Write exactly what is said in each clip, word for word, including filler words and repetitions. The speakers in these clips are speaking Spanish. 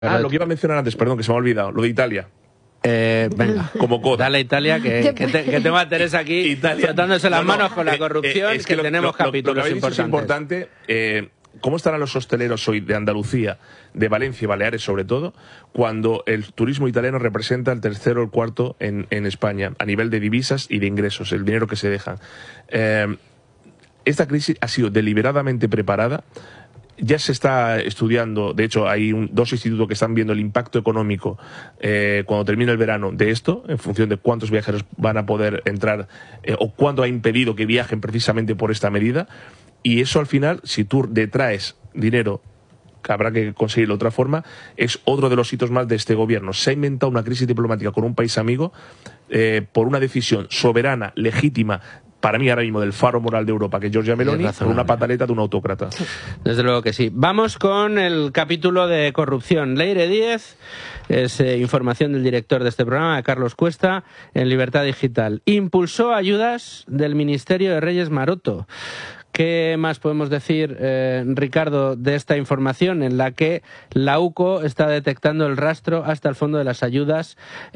Ah, lo que iba a mencionar antes, perdón, que se me ha olvidado, lo de Italia. Eh, venga, como coda. Dale a Italia, que, que, te, que tengo a Teresa aquí Italia, frotándose las no, no, manos con la corrupción, eh, es que, que lo, tenemos lo, capítulos lo que importantes. Es importante eh, ¿cómo estarán los hosteleros hoy de Andalucía, de Valencia y Baleares sobre todo, cuando el turismo italiano representa el tercero o el cuarto en, en España, a nivel de divisas y de ingresos, el dinero que se dejan? Eh, esta crisis ha sido deliberadamente preparada. Ya se está estudiando, de hecho hay un, dos institutos que están viendo el impacto económico eh, cuando termine el verano de esto, en función de cuántos viajeros van a poder entrar eh, o cuándo ha impedido que viajen precisamente por esta medida. Y eso al final, si tú detraes dinero, que habrá que conseguirlo de otra forma, es otro de los hitos más de este gobierno. Se ha inventado una crisis diplomática con un país amigo eh, por una decisión soberana, legítima, para mí ahora mismo del faro moral de Europa, que es Giorgia Meloni, por una pataleta de un autócrata. Desde luego que sí. Vamos con el capítulo de corrupción. Leire Díez, es eh, información del director de este programa, Carlos Cuesta, en Libertad Digital. Impulsó ayudas del Ministerio de Reyes Maroto. ¿Qué más podemos decir, eh, Ricardo, de esta información en la que la UCO está detectando el rastro hasta el fondo de las ayudas,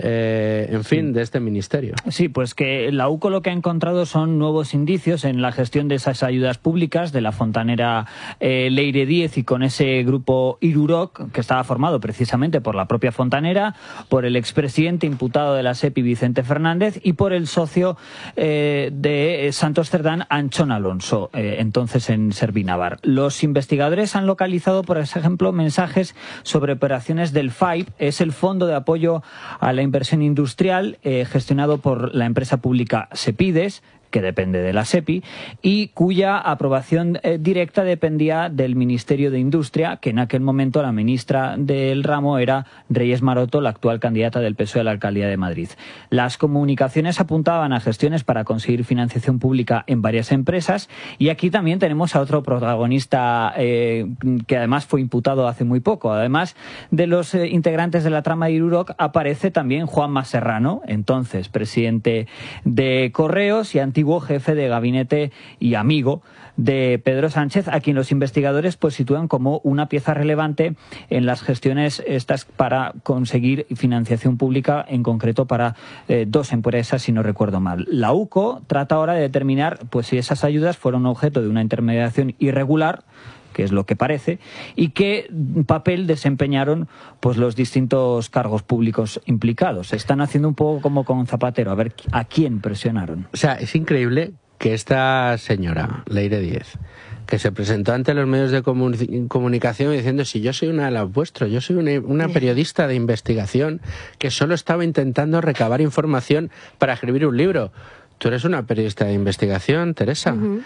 eh, en fin, de este ministerio? Sí, pues que la UCO lo que ha encontrado son nuevos indicios en la gestión de esas ayudas públicas de la fontanera eh, Leire Díez y con ese grupo Iruroc, que estaba formado precisamente por la propia fontanera, por el expresidente imputado de la SEPI, Vicente Fernández, y por el socio eh, de Santos Cerdán, Anchón Alonso, eh, entonces en Servinavar. Los investigadores han localizado, por ejemplo, mensajes sobre operaciones del F A I P, es el Fondo de Apoyo a la Inversión Industrial, eh, gestionado por la empresa pública Sepides, que depende de la SEPI, y cuya aprobación eh, directa dependía del Ministerio de Industria, que en aquel momento la ministra del ramo era Reyes Maroto, la actual candidata del P S O E a la Alcaldía de Madrid. Las comunicaciones apuntaban a gestiones para conseguir financiación pública en varias empresas, y aquí también tenemos a otro protagonista eh, que además fue imputado hace muy poco. Además de los eh, integrantes de la trama de Iruroc, aparece también Juanma Serrano, entonces presidente de Correos y antiguo jefe de gabinete y amigo de Pedro Sánchez, a quien los investigadores pues sitúan como una pieza relevante en las gestiones estas para conseguir financiación pública, en concreto para eh, dos empresas, si no recuerdo mal. La UCO trata ahora de determinar pues si esas ayudas fueron objeto de una intermediación irregular, que es lo que parece, y qué papel desempeñaron pues los distintos cargos públicos implicados. Están haciendo un poco como con Zapatero, a ver a quién presionaron. O sea, es increíble que esta señora, Leire Díez, que se presentó ante los medios de comun comunicación diciendo: si yo soy una de las vuestras, yo soy una, una periodista de investigación que solo estaba intentando recabar información para escribir un libro. Tú eres una periodista de investigación, Teresa. Uh-huh.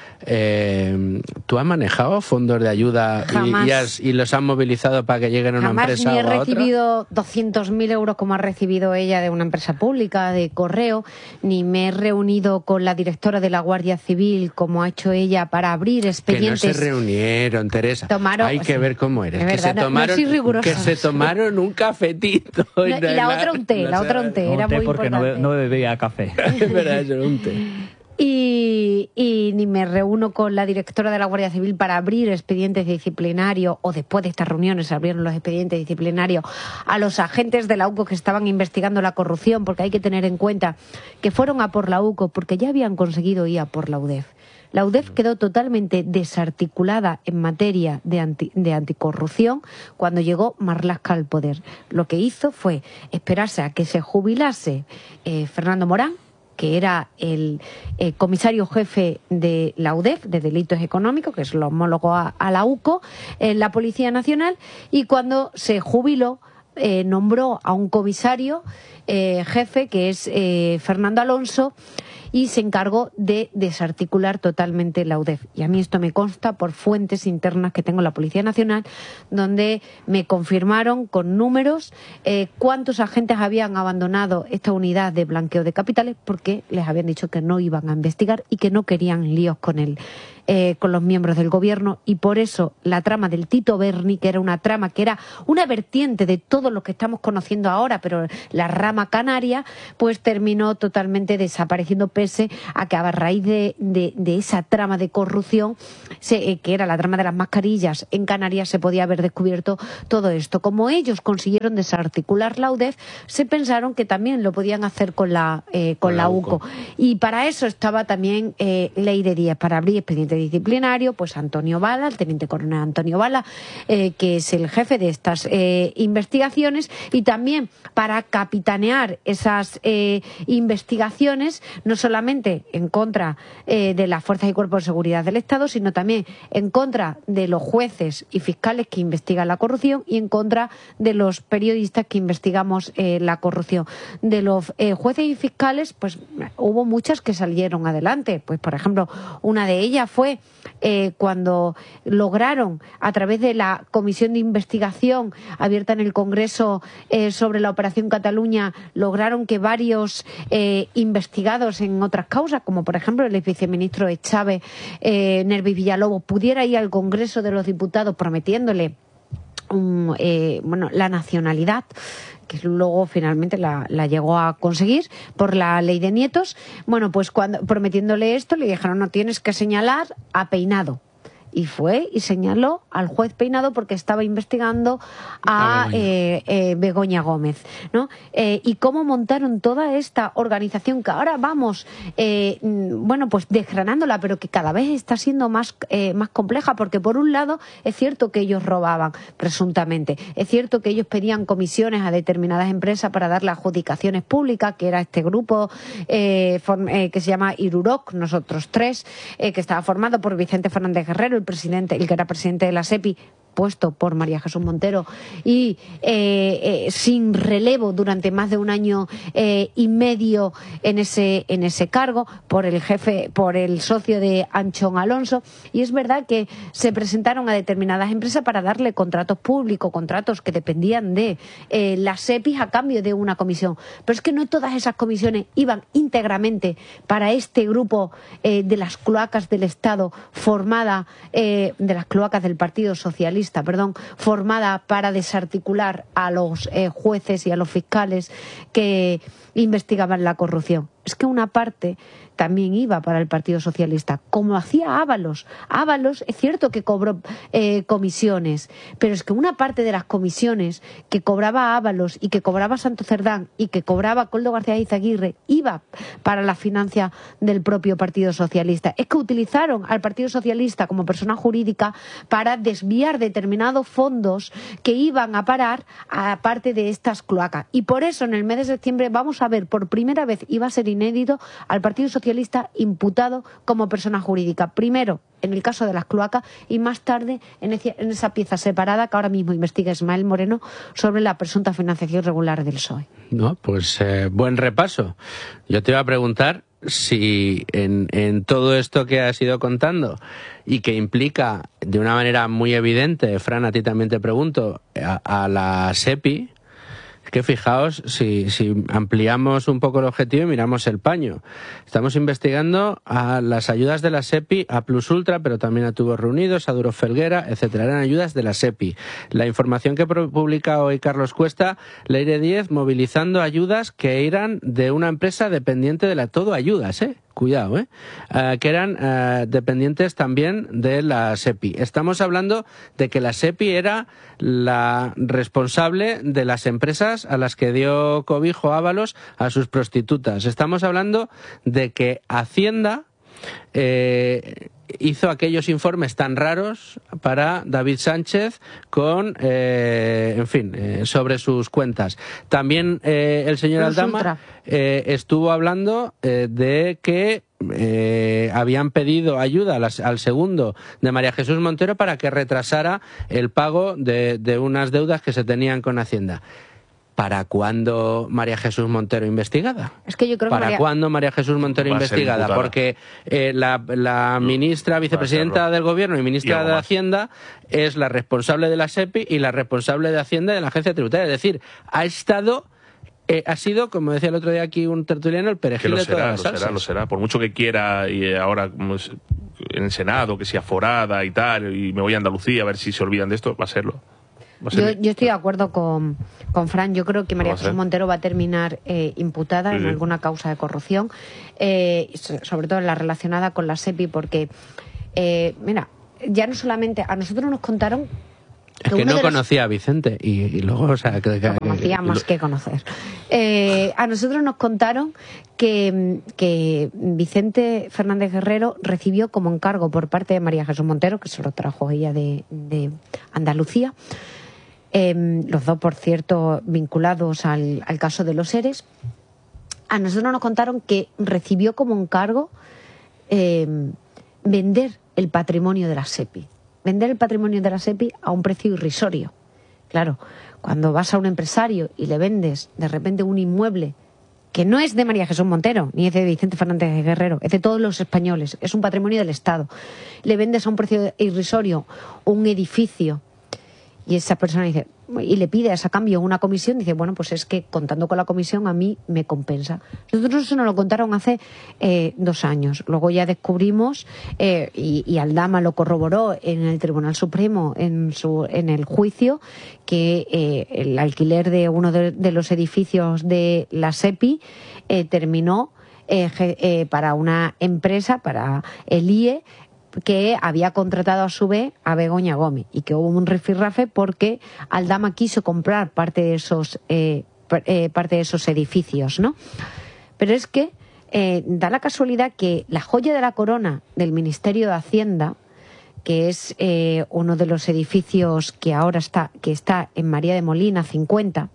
eh, ¿Tú has manejado fondos de ayuda y, y, has, y los has movilizado para que lleguen a una Jamás empresa o a otra? Jamás ni he recibido doscientos mil euros como ha recibido ella de una empresa pública, de correo, ni me he reunido con la directora de la Guardia Civil como ha hecho ella para abrir expedientes. Que no se reunieron, Teresa. Tomaron, Hay que ver cómo eres. Verdad, que, se tomaron, no, no que se tomaron un cafetito. No, y la, la otra un té, no la otra un té. No, era té muy porque importante. no, no bebía café. Es verdad, eso era un té. Y, y ni me reúno con la directora de la Guardia Civil para abrir expedientes disciplinarios, o después de estas reuniones se abrieron los expedientes disciplinarios a los agentes de la UCO que estaban investigando la corrupción, porque hay que tener en cuenta que fueron a por la UCO porque ya habían conseguido ir a por la UDEF. La UDEF quedó totalmente desarticulada en materia de, anti, de anticorrupción cuando llegó Marlaska al poder. Lo que hizo fue esperarse a que se jubilase eh, Fernando Morán, que era el eh, comisario jefe de la UDEF, de Delitos Económicos, que es lo homólogo a, a la UCO, en la Policía Nacional, y cuando se jubiló, eh, nombró a un comisario eh, jefe, que es eh, Fernando Alonso, y se encargó de desarticular totalmente la UDEF. Y a mí esto me consta por fuentes internas que tengo en la Policía Nacional, donde me confirmaron con números eh, cuántos agentes habían abandonado esta unidad de blanqueo de capitales porque les habían dicho que no iban a investigar y que no querían líos con el eh, con los miembros del gobierno, y por eso la trama del Tito Berni, que era una trama que era una vertiente de todo lo que estamos conociendo ahora, pero la rama canaria, pues terminó totalmente desapareciendo, pese a que a raíz de, de, de esa trama de corrupción, se, eh, que era la trama de las mascarillas en Canarias, se podía haber descubierto todo esto. Como ellos consiguieron desarticular la U D E F, se pensaron que también lo podían hacer con la, eh, con, con la, la U C O. Y para eso estaba también eh, Leire Díez, para abrir expediente disciplinario, pues Antonio Bala, el teniente coronel Antonio Bala, eh, que es el jefe de estas eh, investigaciones, y también para capitanear esas eh, investigaciones, no solamente en contra eh, de las fuerzas y cuerpos de seguridad del Estado, sino también en contra de los jueces y fiscales que investigan la corrupción, y en contra de los periodistas que investigamos eh, la corrupción. De los eh, jueces y fiscales, pues hubo muchas que salieron adelante. Pues, por ejemplo, una de ellas fue eh, cuando lograron, a través de la comisión de investigación abierta en el Congreso eh, sobre la Operación Cataluña, lograron que varios eh, investigados en otras causas, como por ejemplo el viceministro Echave, eh, Nervis Villalobos, pudiera ir al Congreso de los Diputados prometiéndole um, eh, bueno, la nacionalidad, que luego finalmente la, la llegó a conseguir por la ley de nietos. Bueno, pues cuando prometiéndole esto, le dijeron: no, tienes que señalar a Peinado. Y fue y señaló al juez Peinado porque estaba investigando a, a Begoña. Eh, eh, Begoña Gómez, ¿no? Eh, y cómo montaron toda esta organización que ahora vamos, eh, bueno, pues desgranándola, pero que cada vez está siendo más, eh, más compleja, porque por un lado es cierto que ellos robaban, presuntamente, es cierto que ellos pedían comisiones a determinadas empresas para darle adjudicaciones públicas, que era este grupo eh, form, eh, que se llama Iruroc, nosotros tres, eh, que estaba formado por Vicente Fernández Guerrero, el presidente, el que era presidente de la SEPI, puesto por María Jesús Montero, y eh, eh, sin relevo durante más de un año eh, y medio en ese en ese cargo, por el jefe, por el socio de Anchón Alonso. Y es verdad que se presentaron a determinadas empresas para darle contratos públicos, contratos que dependían de eh, la SEPI a cambio de una comisión. Pero es que no todas esas comisiones iban íntegramente para este grupo eh, de las cloacas del Estado, formada eh, de las cloacas del Partido Socialista, perdón, formada para desarticular a los eh, jueces y a los fiscales que investigaban la corrupción. Es que una parte también iba para el Partido Socialista, como hacía Ábalos. Ábalos es cierto que cobró eh, comisiones, pero es que una parte de las comisiones que cobraba Ábalos y que cobraba Santo Cerdán y que cobraba Coldo García Izaguirre iba para la financia del propio Partido Socialista. Es que utilizaron al Partido Socialista como persona jurídica para desviar determinados fondos que iban a parar a parte de estas cloacas. Y por eso en el mes de septiembre vamos a ver por primera vez, y va a ser inédito, al Partido Socialista imputado como persona jurídica. Primero en el caso de las cloacas y más tarde en, ese, en esa pieza separada que ahora mismo investiga Ismael Moreno sobre la presunta financiación irregular del P S O E. No, pues eh, buen repaso. Yo te iba a preguntar si en, en todo esto que has ido contando y que implica de una manera muy evidente, Fran, a ti también te pregunto, a, a la SEPI, que fijaos, si, si ampliamos un poco el objetivo y miramos el paño. Estamos investigando a las ayudas de la SEPI, a Plus Ultra, pero también a Tubos Reunidos, a Duro Felguera, etcétera. Eran ayudas de la SEPI. La información que publica hoy Carlos Cuesta, Leire Díez, movilizando ayudas que eran de una empresa dependiente de la Todo Ayudas, ¿eh? Cuidado, ¿eh? Uh, que eran uh, dependientes también de la SEPI. Estamos hablando de que la SEPI era la responsable de las empresas a las que dio cobijo Ábalos a sus prostitutas. Estamos hablando de que Hacienda eh, hizo aquellos informes tan raros para David Sánchez con, eh, en fin, eh, sobre sus cuentas. También eh, el señor Plus Aldama eh, estuvo hablando eh, de que eh, habían pedido ayuda a las, al segundo de María Jesús Montero para que retrasara el pago de, de unas deudas que se tenían con Hacienda. ¿Para cuándo María Jesús Montero investigada? Es que yo creo ¿Para que María... cuándo María Jesús Montero investigada? Porque eh, la, la ministra, vicepresidenta del Gobierno y ministra de Hacienda es la responsable de la SEPI y la responsable de Hacienda de la Agencia Tributaria. Es decir, ha estado... Eh, ha sido, como decía el otro día aquí un tertuliano, el perejil de todas las salsas. Lo será, lo será. Por mucho que quiera, y ahora en el Senado, que si aforada y tal, y me voy a Andalucía a ver si se olvidan de esto, va a serlo. Va a ser... yo, yo estoy de acuerdo con, con Fran. Yo creo que María Jesús Montero va a terminar eh, imputada sí, en alguna causa de corrupción, eh, sobre todo en la relacionada con la SEPI, porque, eh, mira, ya no solamente a nosotros nos contaron. Es que no los... conocía a Vicente y, y luego, o sea, que, que, conocía que, más lo... que conocer. Eh, a nosotros nos contaron que, que Vicente Fernández Guerrero recibió como encargo por parte de María Jesús Montero, que se lo trajo ella de, de Andalucía, eh, los dos, por cierto, vinculados al, al caso de los ERES. A nosotros nos contaron que recibió como encargo eh, vender el patrimonio de la SEPI. Vender el patrimonio de la SEPI a un precio irrisorio. Claro, cuando vas a un empresario y le vendes de repente un inmueble que no es de María Jesús Montero, ni es de Vicente Fernández Guerrero, es de todos los españoles, es un patrimonio del Estado, le vendes a un precio irrisorio un edificio y esa persona dice, y le pide a ese cambio una comisión, dice, bueno, pues es que contando con la comisión a mí me compensa. Nosotros eso nos lo contaron hace eh, dos años. Luego ya descubrimos, eh, y, y Aldama lo corroboró en el Tribunal Supremo, en, su, en el juicio, que eh, el alquiler de uno de, de los edificios de la SEPI eh, terminó eh, eh, para una empresa, para el I E, que había contratado a su vez a Begoña Gómez y que hubo un rifirrafe porque Aldama quiso comprar parte de esos eh, eh, parte de esos edificios, ¿no? Pero es que eh, da la casualidad que la joya de la corona del Ministerio de Hacienda, que es eh, uno de los edificios que ahora está que está en María de Molina cincuenta,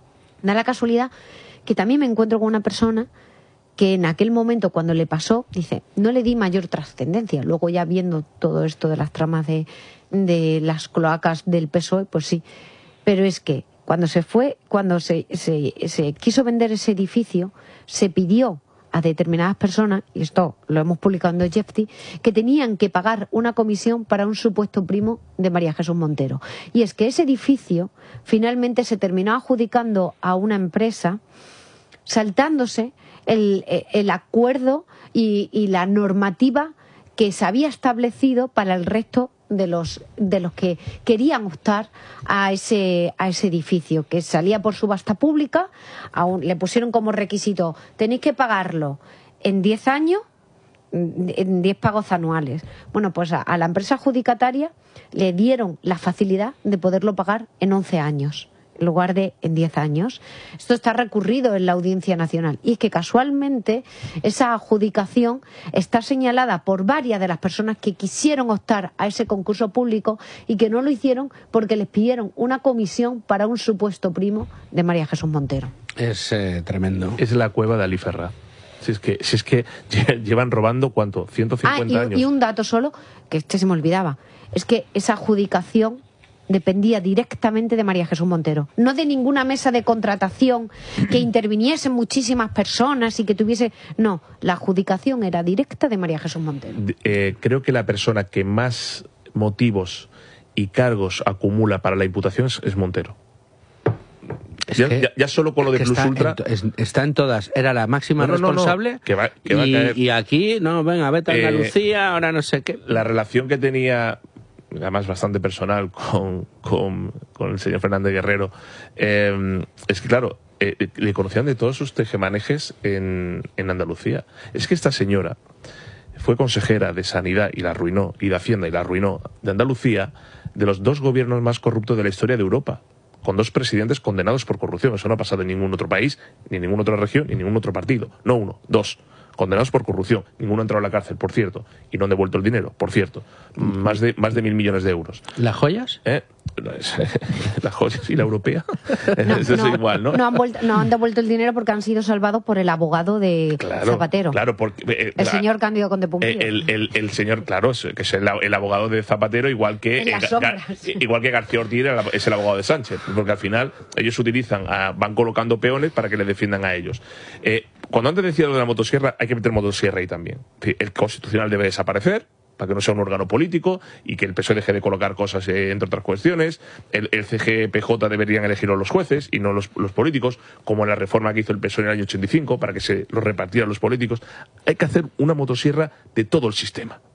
da la casualidad que también me encuentro con una persona que en aquel momento cuando le pasó, dice, no le di mayor trascendencia. Luego ya viendo todo esto de las tramas de, de las cloacas del P S O E, pues sí. Pero es que cuando se fue, cuando se, se, se quiso vender ese edificio, se pidió a determinadas personas, y esto lo hemos publicado en Jefti, que tenían que pagar una comisión para un supuesto primo de María Jesús Montero. Y es que ese edificio finalmente se terminó adjudicando a una empresa, saltándose el, el acuerdo y, y la normativa que se había establecido para el resto de los de los que querían optar a ese a ese edificio, que salía por subasta pública. Aún le pusieron como requisito, tenéis que pagarlo en diez años, en diez pagos anuales. Bueno, pues a, a la empresa adjudicataria le dieron la facilidad de poderlo pagar en once años. En lugar de en diez años. Esto está recurrido en la Audiencia Nacional. Y es que casualmente esa adjudicación está señalada por varias de las personas que quisieron optar a ese concurso público y que no lo hicieron porque les pidieron una comisión para un supuesto primo de María Jesús Montero. Es eh, tremendo. Es la cueva de Aliferra. Si es que, si es que llevan robando, ¿cuánto? ciento cincuenta ah, y, años. Y un dato solo, que este se me olvidaba, es que esa adjudicación dependía directamente de María Jesús Montero, no de ninguna mesa de contratación que interviniesen muchísimas personas y que tuviese... No, la adjudicación era directa de María Jesús Montero. Eh, creo que la persona que más motivos y cargos acumula para la imputación es, es Montero. Es ya, que, ya, ya solo con lo de Plus está Ultra... En, es, está en todas. Era la máxima no, no, responsable. No, no. Que va, que va y, a caer. y aquí, no, venga, vete a Andalucía, eh, ahora no sé qué. La relación que tenía... además bastante personal con, con, con el señor Fernández Guerrero, eh, es que claro, eh, le conocían de todos sus tejemanejes en, en Andalucía. Es que esta señora fue consejera de Sanidad y la arruinó, y de Hacienda y la arruinó, de Andalucía, de los dos gobiernos más corruptos de la historia de Europa, con dos presidentes condenados por corrupción. Eso no ha pasado en ningún otro país, ni en ninguna otra región, ni en ningún otro partido. No uno, dos. Condenados por corrupción. Ninguno ha entrado a la cárcel, por cierto. Y no han devuelto el dinero, por cierto. Más de, más de mil millones de euros. ¿Las joyas? ¿Eh? Las joyas y la europea. No, Eso no, es igual, ¿no? No han, vuelto, no han devuelto el dinero porque han sido salvados por el abogado de claro, Zapatero. Claro, porque... Eh, el la, señor Cándido Conde-Pumpido. El, el, el señor, claro, que es el, el abogado de Zapatero, igual que... En las eh, sombras. Gar, igual que García Ortiz es el abogado de Sánchez. Porque al final ellos utilizan, a, van colocando peones para que le defiendan a ellos. Eh, cuando antes decía lo de la motosierra, hay que meter motosierra ahí también. El Constitucional debe desaparecer, para que no sea un órgano político y que el P S O E deje de colocar cosas, eh, entre otras cuestiones. El, el C G P J deberían elegirlo los jueces y no los, los políticos, como en la reforma que hizo el P S O E en el año ochenta y cinco, para que se lo repartieran los políticos. Hay que hacer una motosierra de todo el sistema.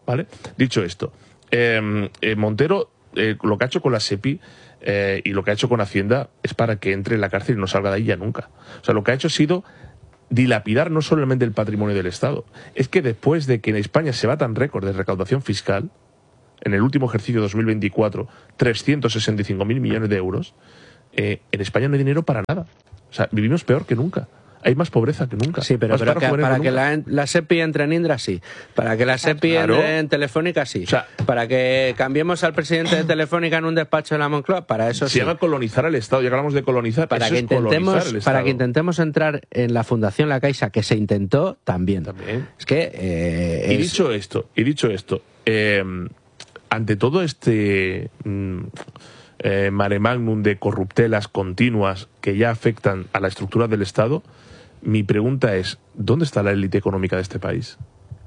¿vale? Dicho esto, eh, eh, Montero, eh, lo que ha hecho con la SEPI eh, y lo que ha hecho con Hacienda es para que entre en la cárcel y no salga de ahí ya nunca. O sea, lo que ha hecho ha sido dilapidar no solamente el patrimonio del Estado, es que después de que en España se va tan récord de recaudación fiscal, en el último ejercicio dos mil veinticuatro, trescientos sesenta y cinco mil millones de euros, eh, en España no hay dinero para nada. O sea, vivimos peor que nunca. Hay más pobreza que nunca. Sí, pero, pero que, para que, que la, la SEPI entre en Indra, sí. Para que la SEPI claro. entre en Telefónica, sí. O sea, para que cambiemos al presidente de Telefónica en un despacho de la Moncloa, para eso si sí. Si haga colonizar el Estado, ya hablamos de colonizar, para eso que es intentemos el Para que intentemos entrar en la Fundación La Caixa, que se intentó, también. También. Es que... Eh, y es... dicho esto, y dicho esto, eh, ante todo este... Mm, eh, mare magnum de corruptelas continuas que ya afectan a la estructura del Estado, mi pregunta es, ¿dónde está la élite económica de este país?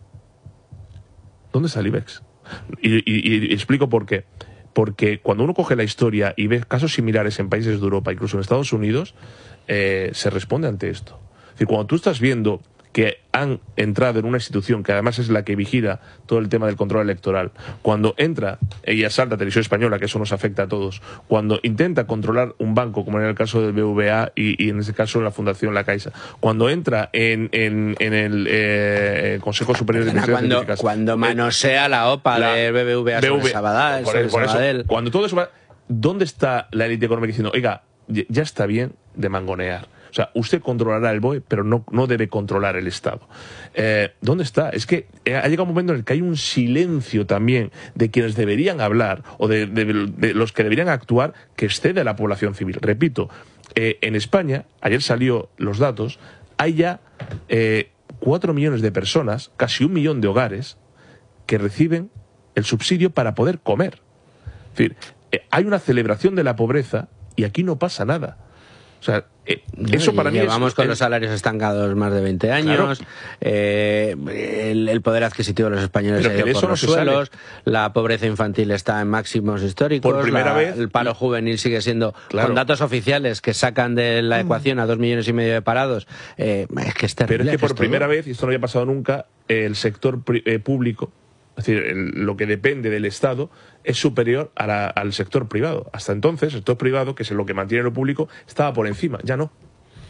¿Dónde está el IBEX? Y, y, y explico por qué. Porque cuando uno coge la historia y ve casos similares en países de Europa, incluso en Estados Unidos, eh, se responde ante esto. Es decir, cuando tú estás viendo que han entrado en una institución que además es la que vigila todo el tema del control electoral, cuando entra y asalta Televisión Española, que eso nos afecta a todos, cuando intenta controlar un banco, como en el caso del B B V A y, y en ese caso la Fundación La Caixa, cuando entra en, en, en el eh, Consejo Superior de Investigaciones cuando, Científicas, cuando manosea eh, la OPA la, de B B V A sobre B V, Sabadell, por, sobre por Sabadell. Eso, cuando todo eso va, ¿dónde está la élite económica diciendo, oiga, ya está bien de mangonear? O sea, usted controlará el B O E, pero no, no debe controlar el Estado. Eh, ¿Dónde está? Es que ha llegado un momento en el que hay un silencio también de quienes deberían hablar o de, de, de los que deberían actuar que excede a la población civil. Repito, eh, en España, ayer salió los datos, hay ya eh, cuatro millones de personas, casi un millón de hogares, que reciben el subsidio para poder comer. Es decir, eh, hay una celebración de la pobreza y aquí no pasa nada. O sea, eh, eso para mí es... Llevamos con el... los salarios estancados más de veinte años, claro. eh, el, el poder adquisitivo de los españoles ha ido por los no suelos, sale. La pobreza infantil está en máximos históricos, por primera la, vez, el paro juvenil sigue siendo, claro. con datos oficiales que sacan de la ecuación a dos millones y medio de parados, eh, es que es terrible. Pero es que por es primera todo. vez, y esto no había pasado nunca, el sector eh, público, es decir, el, lo que depende del Estado, es superior a la, al sector privado. Hasta entonces, el sector privado, que es lo que mantiene lo público, estaba por encima, ya no.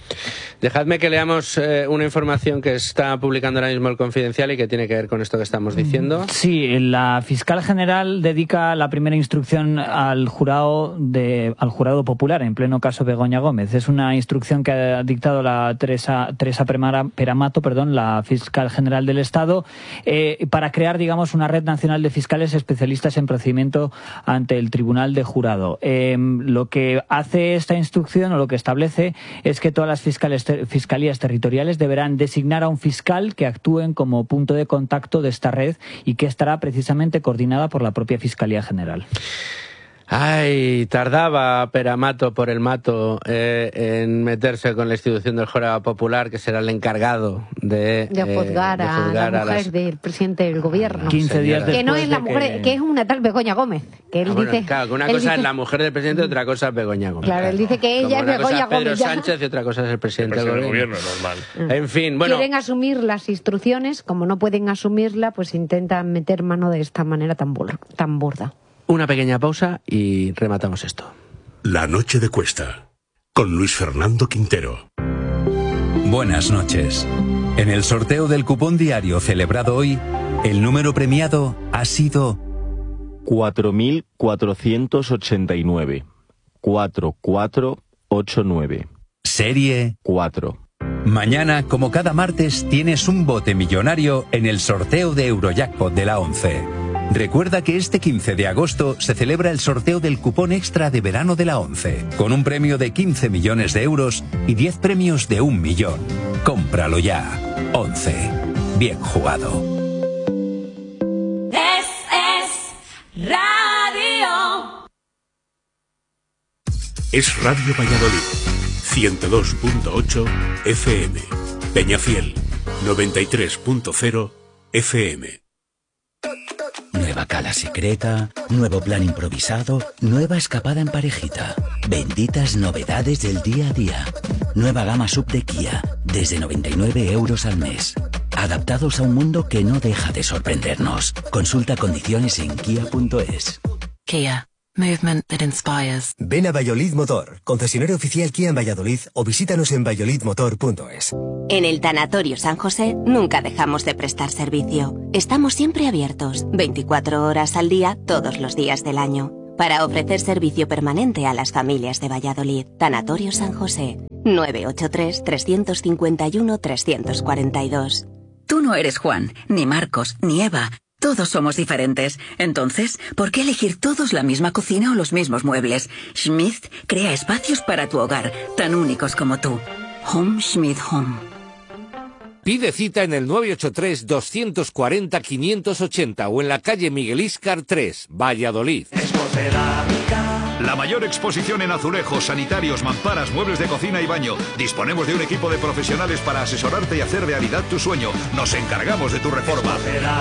Dejadme que leamos eh, una información que está publicando ahora mismo el Confidencial y que tiene que ver con esto que estamos diciendo. Sí, la fiscal general dedica la primera instrucción al jurado de al jurado popular, en pleno caso Begoña Gómez. Es una instrucción que ha dictado la Teresa, Teresa Peramato, perdón, la fiscal general del Estado, eh, para crear, digamos, una red nacional de fiscales especialistas en procedimiento ante el Tribunal de Jurado. Eh, lo que hace esta instrucción, o lo que establece, es que todas las fiscales fiscalías territoriales deberán designar a un fiscal que actúen como punto de contacto de esta red y que estará precisamente coordinada por la propia Fiscalía General. Ay, tardaba Peramato por el mato eh, en meterse con la institución del jurado popular, que será el encargado de, de juzgar, eh, de juzgar a la mujer a las... del presidente del gobierno. quince días que no es la de mujer, que... que es una tal Begoña Gómez. Que él ah, bueno, dice, claro, que una él cosa dice... es la mujer del presidente y otra cosa es Begoña Gómez. Claro, él dice que ella Como es Begoña Gómez. Pedro Gómez. Ya. Sánchez y otra cosa es el presidente, el presidente del gobierno. gobierno normal. En fin, bueno. Quieren asumir las instrucciones, como no pueden asumirla, pues intentan meter mano de esta manera tan, bur tan burda. Una pequeña pausa y rematamos esto. La noche de Cuesta, con Luis Fernando Quintero. Buenas noches. En el sorteo del cupón diario celebrado hoy, el número premiado ha sido cuatro mil cuatrocientos ochenta y nueve. cuatro cuatro ocho nueve. Serie cuatro. Mañana, como cada martes, tienes un bote millonario en el sorteo de Eurojackpot de la ONCE. Recuerda que este quince de agosto se celebra el sorteo del cupón extra de verano de la ONCE, con un premio de quince millones de euros y diez premios de un millón. Cómpralo ya. ONCE. Bien jugado. Es, es radio. Es Radio Valladolid. ciento dos punto ocho F M. Peñafiel. noventa y tres punto cero F M. Nueva cala secreta, nuevo plan improvisado, nueva escapada en parejita. Benditas novedades del día a día. Nueva gama sub de Kia, desde noventa y nueve euros al mes. adaptados a un mundo que no deja de sorprendernos. Consulta condiciones en kia punto es. Kia. Movement that inspires. Ven a Valladolid Motor, concesionario oficial Kia en Valladolid, o visítanos en valladolid motor punto es. En el Tanatorio San José nunca dejamos de prestar servicio. Estamos siempre abiertos, veinticuatro horas al día, todos los días del año, para ofrecer servicio permanente a las familias de Valladolid. Tanatorio San José, nueve ocho tres, tres cinco uno, tres cuatro dos. Tú no eres Juan, ni Marcos, ni Eva. Todos somos diferentes. Entonces, ¿por qué elegir todos la misma cocina o los mismos muebles? Schmidt crea espacios para tu hogar, tan únicos como tú. Home Schmidt Home. Pide cita en el nueve ocho tres, dos cuatro cero, cinco ocho cero o en la calle Miguel Íscar tres, Valladolid. La mayor exposición en azulejos, sanitarios, mamparas, muebles de cocina y baño. Disponemos de un equipo de profesionales para asesorarte y hacer realidad tu sueño. Nos encargamos de tu reforma.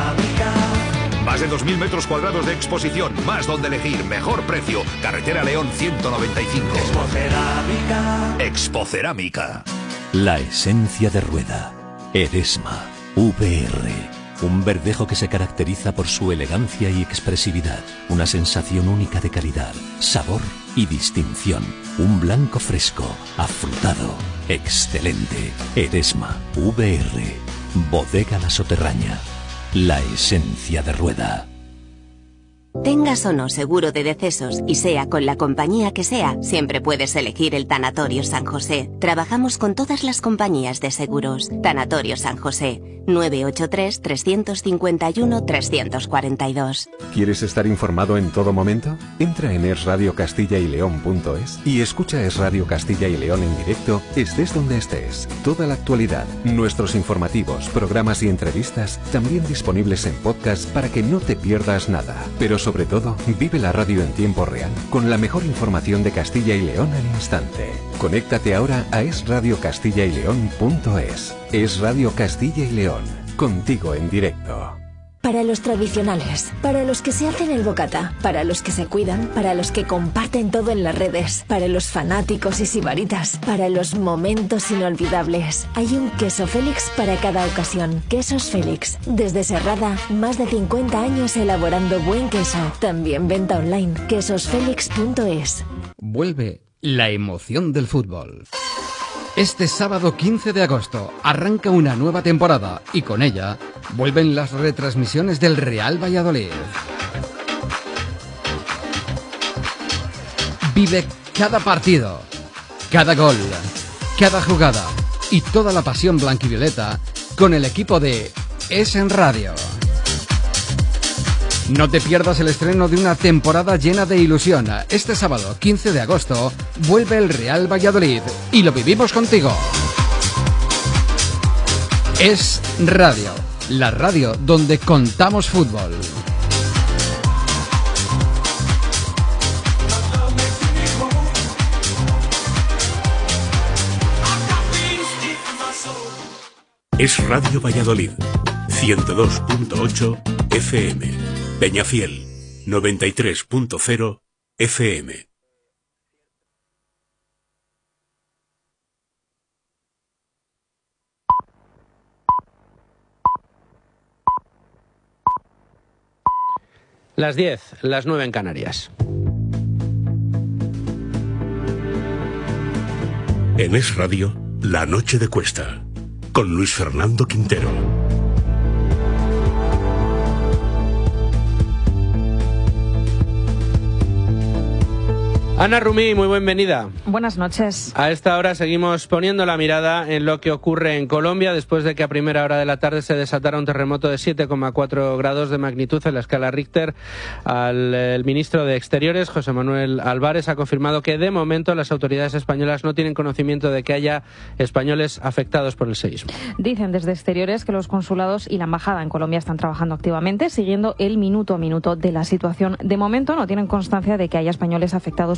Más de dos mil metros cuadrados de exposición, más donde elegir, mejor precio. Carretera León ciento noventa y cinco. Expocerámica. Expocerámica. La esencia de rueda. Eresma. V R. Un verdejo que se caracteriza por su elegancia y expresividad. Una sensación única de calidad, sabor y distinción. Un blanco fresco, afrutado, excelente. Eresma. V R. Bodega La Soterraña. La esencia de rueda. Tengas o no seguro de decesos y sea con la compañía que sea, siempre puedes elegir el Tanatorio San José. Trabajamos con todas las compañías de seguros. Tanatorio San José, nueve ocho tres, tres cinco uno, tres cuatro dos. ¿Quieres estar informado en todo momento? Entra en es radio castilla y león punto es y escucha Es Radio Castilla y León en directo, estés donde estés. Toda la actualidad, nuestros informativos, programas y entrevistas, también disponibles en podcast para que no te pierdas nada. Pero sobre todo, vive la radio en tiempo real, con la mejor información de Castilla y León al instante. Conéctate ahora a es radio castilla y león punto es. Es Radio Castilla y León, contigo en directo. Para los tradicionales, para los que se hacen el bocata, para los que se cuidan, para los que comparten todo en las redes, para los fanáticos y sibaritas, para los momentos inolvidables. Hay un queso Félix para cada ocasión. Quesos Félix. Desde Serrada, más de cincuenta años elaborando buen queso. También venta online. quesos félix punto es. Vuelve la emoción del fútbol. Este sábado quince de agosto arranca una nueva temporada y con ella vuelven las retransmisiones del Real Valladolid. Vive cada partido, cada gol, cada jugada y toda la pasión blanquivioleta con el equipo de Es en Radio. No te pierdas el estreno de una temporada llena de ilusión. Este sábado, quince de agosto, vuelve el Real Valladolid y lo vivimos contigo. Es Radio, la radio donde contamos fútbol. Es Radio Valladolid, ciento dos punto ocho F M. Peñafiel, noventa y tres punto cero F M. Las diez, las nueve en Canarias. En Es Radio, La Noche de Cuesta, con Luis Fernando Quintero. Ana Rumí, muy bienvenida. Buenas noches. A esta hora seguimos poniendo la mirada en lo que ocurre en Colombia después de que a primera hora de la tarde se desatara un terremoto de siete coma cuatro grados de magnitud en la escala Richter. Al, el ministro de Exteriores, José Manuel Álvarez, ha confirmado que de momento las autoridades españolas no tienen conocimiento de que haya españoles afectados por el seísmo. Dicen desde Exteriores que los consulados y la embajada en Colombia están trabajando activamente, siguiendo el minuto a minuto de la situación. De momento no tienen constancia de que haya españoles afectados por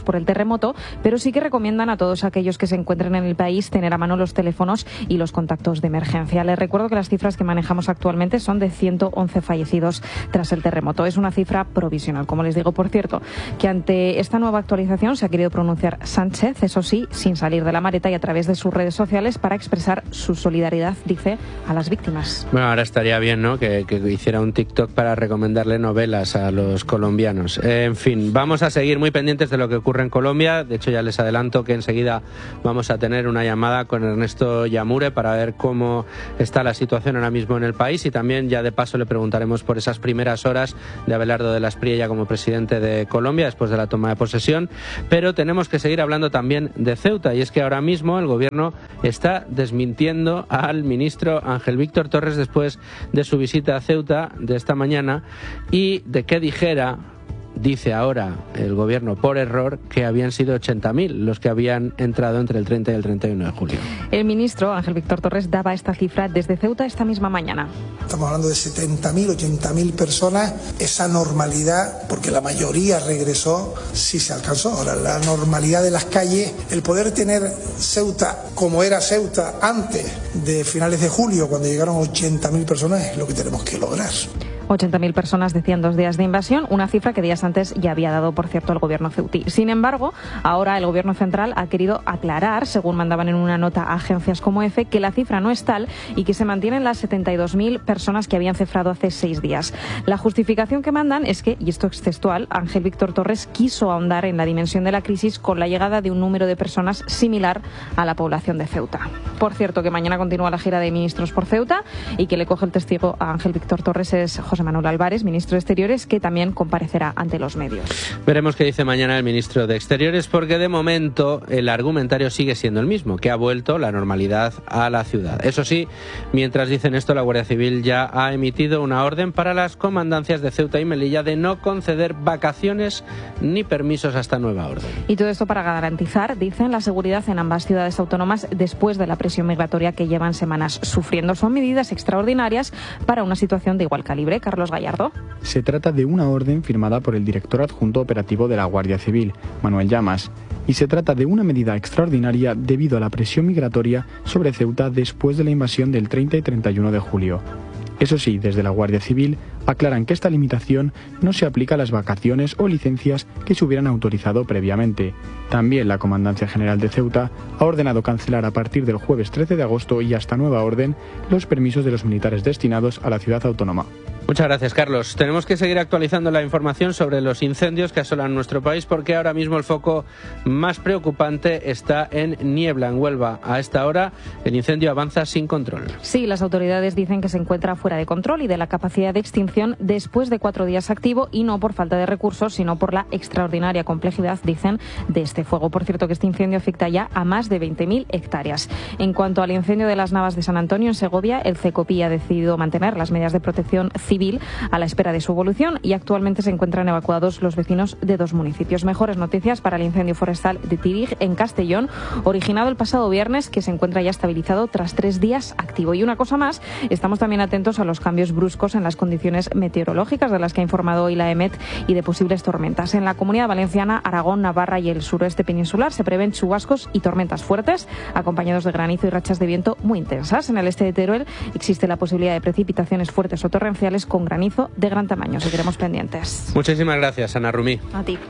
por el terremoto, pero sí que recomiendan a todos aquellos que se encuentren en el país tener a mano los teléfonos y los contactos de emergencia. Les recuerdo que las cifras que manejamos actualmente son de ciento once fallecidos tras el terremoto. Es una cifra provisional, como les digo. Por cierto, que ante esta nueva actualización se ha querido pronunciar Sánchez, eso sí, sin salir de la maleta y a través de sus redes sociales para expresar su solidaridad, dice, a las víctimas. Bueno, ahora estaría bien, ¿no?, que, que hiciera un TikTok para recomendarle novelas a los colombianos. Eh, en fin, vamos a seguir muy pendientes de lo que ocurre en Colombia. De hecho, ya les adelanto que enseguida vamos a tener una llamada con Ernesto Yamure para ver cómo está la situación ahora mismo en el país, y también ya de paso le preguntaremos por esas primeras horas de Abelardo de la Espriella como presidente de Colombia después de la toma de posesión. Pero tenemos que seguir hablando también de Ceuta, y es que ahora mismo el gobierno está desmintiendo al ministro Ángel Víctor Torres después de su visita a Ceuta de esta mañana y de que dijera, dice ahora el gobierno por error, que habían sido ochenta mil los que habían entrado entre el treinta y el treinta y uno de julio. El ministro Ángel Víctor Torres daba esta cifra desde Ceuta esta misma mañana. Estamos hablando de setenta mil, ochenta mil personas. Esa normalidad, porque la mayoría regresó, sí se alcanzó. Ahora, la normalidad de las calles, el poder tener Ceuta como era Ceuta antes de finales de julio, cuando llegaron ochenta mil personas, es lo que tenemos que lograr. ochenta mil personas decían dos días de invasión, una cifra que días antes ya había dado, por cierto, el gobierno ceutí. Sin embargo, ahora el gobierno central ha querido aclarar, según mandaban en una nota a agencias como EFE, que la cifra no es tal y que se mantienen las setenta y dos mil personas que habían cifrado hace seis días. La justificación que mandan es que, y esto es textual, Ángel Víctor Torres quiso ahondar en la dimensión de la crisis con la llegada de un número de personas similar a la población de Ceuta. Por cierto, que mañana continúa la gira de ministros por Ceuta y que le coge el testigo a Ángel Víctor Torres es José Manuel Álvarez, ministro de Exteriores, que también comparecerá ante los medios. Veremos qué dice mañana el ministro de Exteriores, porque de momento el argumentario sigue siendo el mismo, que ha vuelto la normalidad a la ciudad. Eso sí, mientras dicen esto, la Guardia Civil ya ha emitido una orden para las comandancias de Ceuta y Melilla de no conceder vacaciones ni permisos hasta nueva orden. Y todo esto para garantizar, dicen, la seguridad en ambas ciudades autónomas después de la presión migratoria que llevan semanas sufriendo. Son medidas extraordinarias para una situación de igual calibre. Carlos Gallardo. Se trata de una orden firmada por el director adjunto operativo de la Guardia Civil, Manuel Llamas, y se trata de una medida extraordinaria debido a la presión migratoria sobre Ceuta después de la invasión del treinta y treinta y uno de julio. Eso sí, desde la Guardia Civil aclaran que esta limitación no se aplica a las vacaciones o licencias que se hubieran autorizado previamente. También la Comandancia General de Ceuta ha ordenado cancelar a partir del jueves trece de agosto y hasta nueva orden los permisos de los militares destinados a la ciudad autónoma. Muchas gracias, Carlos. Tenemos que seguir actualizando la información sobre los incendios que asolan nuestro país, porque ahora mismo el foco más preocupante está en Niebla, en Huelva. A esta hora el incendio avanza sin control. Sí, las autoridades dicen que se encuentra fuera de control y de la capacidad de extinción después de cuatro días activo, y no por falta de recursos, sino por la extraordinaria complejidad, dicen, de este fuego. Por cierto, que este incendio afecta ya a más de veinte mil hectáreas. En cuanto al incendio de las Navas de San Antonio, en Segovia, el CECOPI ha decidido mantener las medidas de protección civil a la espera de su evolución, y actualmente se encuentran evacuados los vecinos de dos municipios. Mejores noticias para el incendio forestal de Tirig, en Castellón, originado el pasado viernes, que se encuentra ya estabilizado tras tres días activo. Y una cosa más, estamos también atentos a los cambios bruscos en las condiciones meteorológicas de las que ha informado hoy la EMET y de posibles tormentas. En la Comunidad Valenciana, Aragón, Navarra y el suroeste peninsular se prevén chubascos y tormentas fuertes, acompañados de granizo y rachas de viento muy intensas. En el este de Teruel existe la posibilidad de precipitaciones fuertes o torrenciales con granizo de gran tamaño. Seguiremos pendientes. Muchísimas gracias, Ana Rumí. A ti.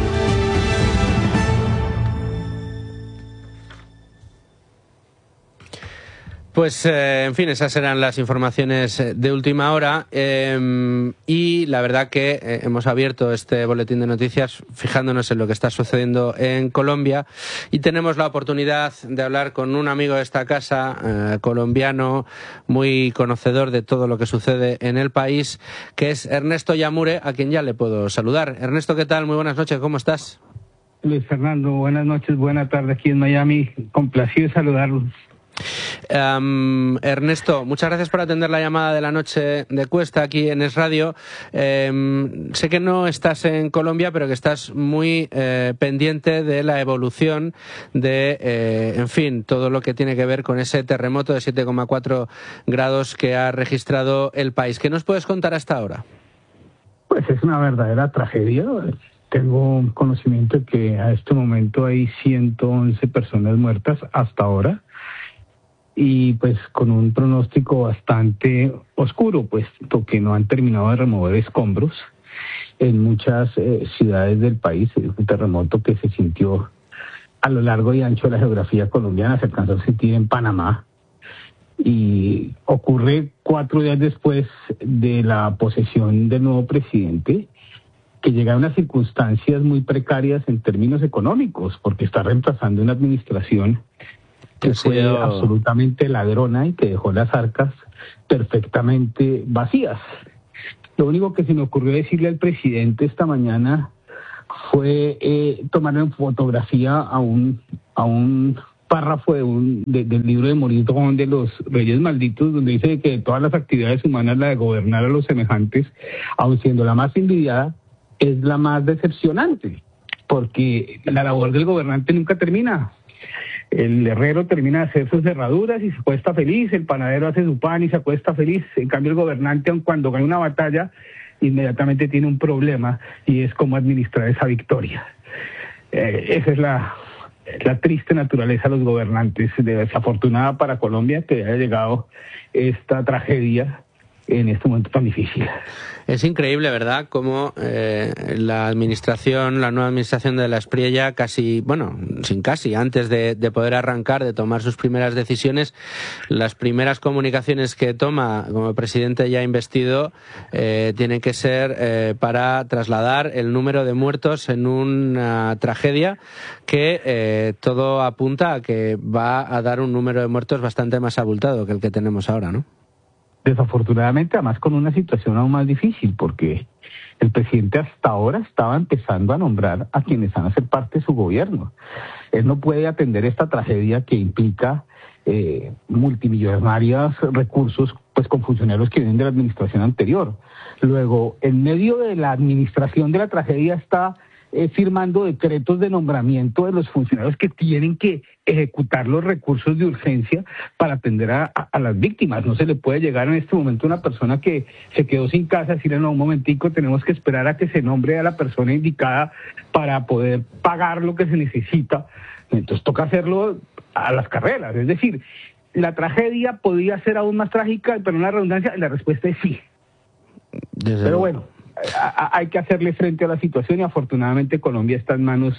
Pues, eh, en fin, esas eran las informaciones de última hora, eh, y la verdad que eh, hemos abierto este boletín de noticias fijándonos en lo que está sucediendo en Colombia, y tenemos la oportunidad de hablar con un amigo de esta casa, eh, colombiano, muy conocedor de todo lo que sucede en el país, que es Ernesto Yamure, a quien ya le puedo saludar. Ernesto, ¿qué tal? Muy buenas noches, ¿cómo estás? Luis Fernando, buenas noches, buena tarde aquí en Miami, complacido saludarlos. Um, Ernesto, muchas gracias por atender la llamada de la noche de Cuesta aquí en Es Radio. Um, sé que no estás en Colombia, pero que estás muy eh, pendiente de la evolución de, eh, en fin, todo lo que tiene que ver con ese terremoto de siete coma cuatro grados que ha registrado el país. ¿Qué nos puedes contar hasta ahora? Pues es una verdadera tragedia. tengo conocimiento de que a este momento hay ciento once personas muertas hasta ahora, y pues con un pronóstico bastante oscuro, puesto que no han terminado de remover escombros en muchas eh, ciudades del país. Es un terremoto que se sintió a lo largo y ancho de la geografía colombiana, se alcanzó a sentir en Panamá, y ocurre cuatro días después de la posesión del nuevo presidente, que llega a unas circunstancias muy precarias en términos económicos, porque está reemplazando una administración que fue sido... absolutamente ladrona y que dejó las arcas perfectamente vacías. Lo único que se me ocurrió decirle al presidente esta mañana fue eh, tomar en fotografía a un a un párrafo de un, de, del libro de Maurice Dron de los Reyes Malditos, donde dice que de todas las actividades humanas la de gobernar a los semejantes, aun siendo la más envidiada, es la más decepcionante, porque la labor del gobernante nunca termina. El herrero termina de hacer sus cerraduras y se acuesta feliz, el panadero hace su pan y se acuesta feliz. En cambio el gobernante, aun cuando gana una batalla, inmediatamente tiene un problema, y es cómo administrar esa victoria. Eh, esa es la, la triste naturaleza de los gobernantes. Desafortunada para Colombia que haya llegado esta tragedia en este momento tan difícil. Es increíble, ¿verdad?, cómo eh, la administración, la nueva administración de la Espriella, casi, bueno, sin casi, antes de, de poder arrancar, de tomar sus primeras decisiones, las primeras comunicaciones que toma como presidente ya investido eh, tienen que ser eh, para trasladar el número de muertos en una tragedia que eh, todo apunta a que va a dar un número de muertos bastante más abultado que el que tenemos ahora, ¿no? Desafortunadamente, además con una situación aún más difícil, porque el presidente hasta ahora estaba empezando a nombrar a quienes van a ser parte de su gobierno. Él no puede atender esta tragedia que implica eh, multimillonarios recursos, pues con funcionarios que vienen de la administración anterior. Luego, en medio de la administración de la tragedia está eh, firmando decretos de nombramiento de los funcionarios que tienen que ejecutar los recursos de urgencia para atender a, a, a las víctimas. No se le puede llegar en este momento a una persona que se quedó sin casa, decirle, no, un momentico, tenemos que esperar a que se nombre a la persona indicada para poder pagar lo que se necesita. Entonces toca hacerlo a las carreras. Es decir, la tragedia podía ser aún más trágica, pero en la redundancia, la respuesta es sí. Desde pero bueno, a, a, hay que hacerle frente a la situación, y afortunadamente Colombia está en manos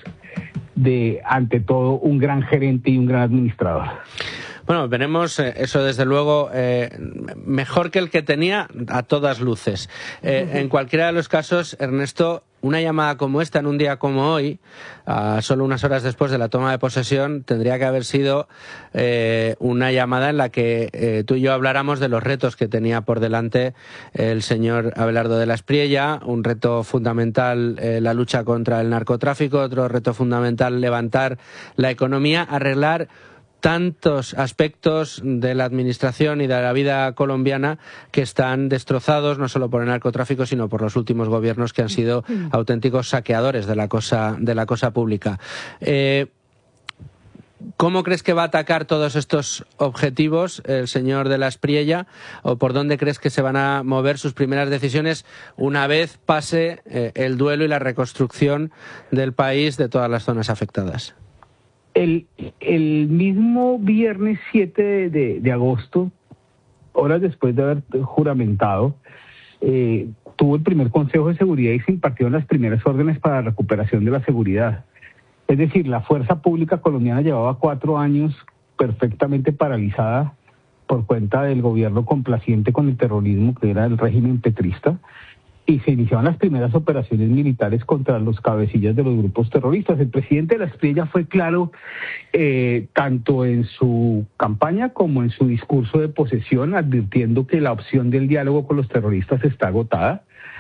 de, ante todo, un gran gerente y un gran administrador. Bueno, veremos eh, eso desde luego eh, mejor que el que tenía a todas luces. Eh, uh-huh. En cualquiera de los casos, Ernesto, una llamada como esta en un día como hoy, uh, solo unas horas después de la toma de posesión, tendría que haber sido eh, una llamada en la que eh, tú y yo habláramos de los retos que tenía por delante el señor Abelardo de la Espriella. Un reto fundamental, eh, la lucha contra el narcotráfico; otro reto fundamental, levantar la economía, arreglar tantos aspectos de la administración y de la vida colombiana que están destrozados no solo por el narcotráfico, sino por los últimos gobiernos que han sido auténticos saqueadores de la cosa, de la cosa pública. Eh, ¿Cómo crees que va a atacar todos estos objetivos el señor de la Espriella, o por dónde crees que se van a mover sus primeras decisiones una vez pase eh, el duelo y la reconstrucción del país de todas las zonas afectadas? El, el mismo viernes siete de, de, de agosto, horas después de haber juramentado, eh, tuvo el primer Consejo de Seguridad y se impartieron las primeras órdenes para la recuperación de la seguridad. Es decir, la fuerza pública colombiana llevaba cuatro años perfectamente paralizada por cuenta del gobierno complaciente con el terrorismo, que era el régimen petrista, y se iniciaban las primeras operaciones militares contra los cabecillas de los grupos terroristas. El presidente de la Espriella fue claro, eh, tanto en su campaña como en su discurso de posesión, advirtiendo que la opción del diálogo con los terroristas está agotada,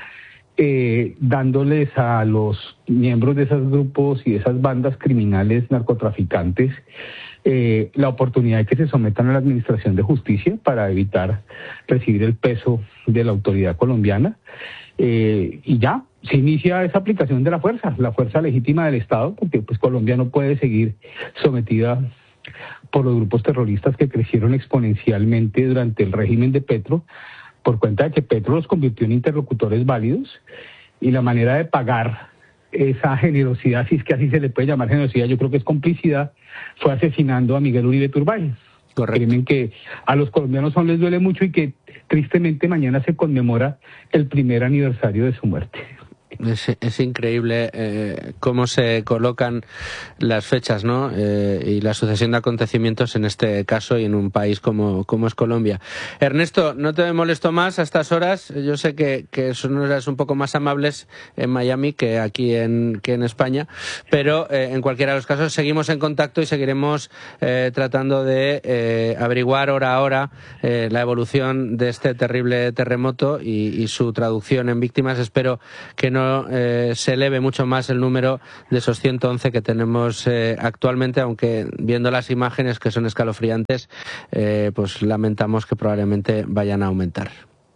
eh, dándoles a los miembros de esos grupos y de esas bandas criminales narcotraficantes eh, la oportunidad de que se sometan a la administración de justicia para evitar recibir el peso de la autoridad colombiana. Eh, y ya se inicia esa aplicación de la fuerza, la fuerza legítima del Estado, porque pues Colombia no puede seguir sometida por los grupos terroristas que crecieron exponencialmente durante el régimen de Petro, por cuenta de que Petro los convirtió en interlocutores válidos, y la manera de pagar esa generosidad, si es que así se le puede llamar generosidad, yo creo que es complicidad, fue asesinando a Miguel Uribe Turbay. Correcto. Crimen que a los colombianos aún les duele mucho y que tristemente mañana se conmemora el primer aniversario de su muerte. Es, es increíble eh, cómo se colocan las fechas, ¿no? Eh, y la sucesión de acontecimientos en este caso y en un país como, como es Colombia. Ernesto, no te molesto más a estas horas. Yo sé que, que son horas un poco más amables en Miami que aquí en, que en España, pero eh, en cualquiera de los casos seguimos en contacto y seguiremos eh, tratando de eh, averiguar hora a hora eh, la evolución de este terrible terremoto y, y su traducción en víctimas. Espero que no Eh, se eleve mucho más el número de esos ciento once que tenemos eh, actualmente, aunque viendo las imágenes que son escalofriantes, eh, pues lamentamos que probablemente vayan a aumentar.